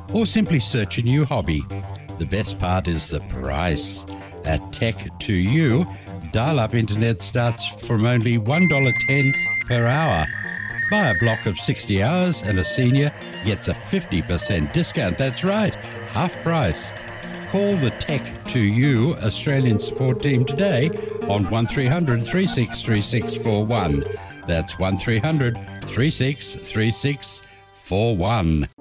or simply search a new hobby. The best part is the price. At Tech2U, dial-up internet starts from only $1.10 per hour. Buy a block of 60 hours and a senior gets a 50% discount. That's right, half price. Call the Tech2U Australian support team today on 1300 363641. That's 1300 363641.